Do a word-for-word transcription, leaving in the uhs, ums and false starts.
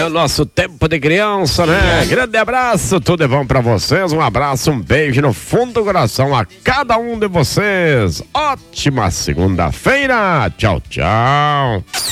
no nosso tempo de criança, né? Grande abraço, tudo de bom pra vocês, um abraço, um beijo no fundo do coração a cada um de vocês. Ótima segunda-feira, tchau, tchau.